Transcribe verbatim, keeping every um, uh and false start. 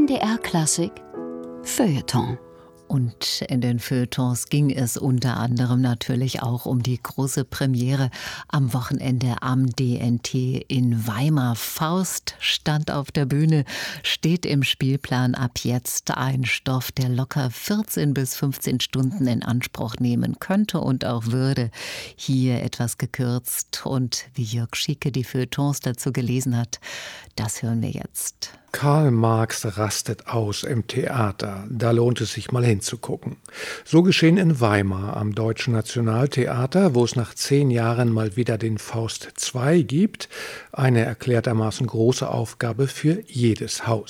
D R Klassik Feuilleton. Und in den Feuilletons ging es unter anderem natürlich auch um die große Premiere am Wochenende am D N T in Weimar. Faust stand auf der Bühne, steht im Spielplan ab jetzt. Ein Stoff, der locker vierzehn bis fünfzehn Stunden in Anspruch nehmen könnte und auch würde. Hier etwas gekürzt. Und wie Jörg Schieke die Feuilletons dazu gelesen hat, das hören wir jetzt. Karl Marx rastet aus im Theater. Da lohnt es sich mal hinzugucken. So geschehen in Weimar am Deutschen Nationaltheater, wo es nach zehn Jahren mal wieder den Faust zwei gibt. Eine erklärtermaßen große Aufgabe für jedes Haus.